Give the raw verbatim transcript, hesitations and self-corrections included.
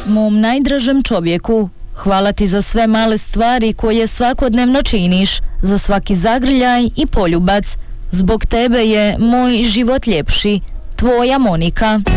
Mom najdražem čovjeku, hvala ti za sve male stvari koje svakodnevno činiš, za svaki zagrljaj i poljubac. Zbog tebe je moj život ljepši. Tvoja Monika.